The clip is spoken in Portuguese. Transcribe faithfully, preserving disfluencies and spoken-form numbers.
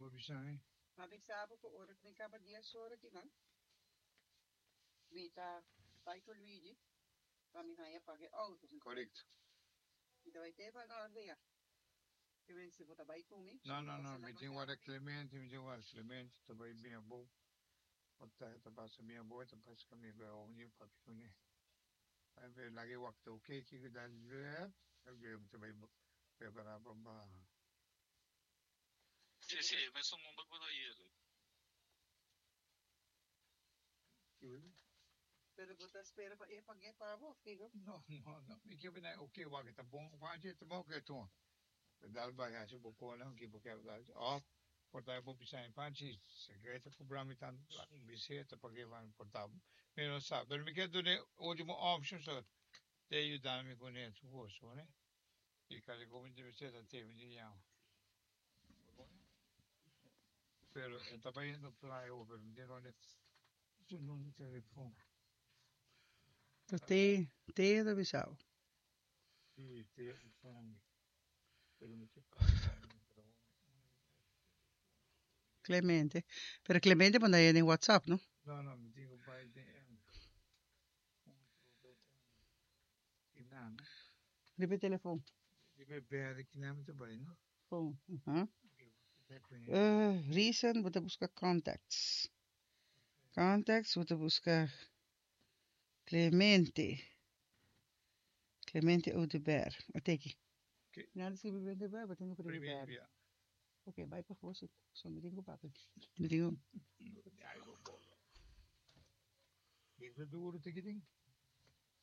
Babisay. Mabig sabo ko oras ni kabadia sora kinang. Vita Taito Luigi. Kami haya pagi auto. Correct. Ito ay teba na ya. Kiwen si puta bay kumi. No, no, no, mi tinha guarda Clemente, mi tinha guarda Clemente, também bem bom. Pagka tapos minha boa, tapos kami ba o niyo papune. Ay be lagi waktu okay ki dal rep, lagi mo sabay prepara pa ba. Sì, sì, mi sono battuto ieri. Pero puta espera pa e pagi pa mo. Kigo. No, no, no. Mi kaya na okay wa kita bong wa je tamo ke to. Dal ba ya se boko na ki boko dal. Off. Portable po bisa en panchi, segreto po brami tan biseta paghevan portable. Pero sa, pero mi chiedo ne ultimo option so te aiutarmi con il suo corso, ne? Il caso come deve essere da te, vediamo. Pero sta facendo flyover, mi dirò ne sul non telefono. Te, te da bisao. Sì, te, fammi. Pero mi Clemente. Pero Clemente panda yan en WhatsApp, no? No, no, mi dico by the end. Inano. Ripe telefoon. Deve bere che ne avete poi, no? Phone. Uh-huh. Uh, reason, wat busca contacts. Contacts, wat busca Clemente. Clemente Odeberg. Wat teki? Che? Nou, dat is Clemente Odeberg, wat tengo per Prima Odeberg. via. Oké, vai per forse. Sono mi tengo papi. Mi tengo. Dai, lo. Che duro te che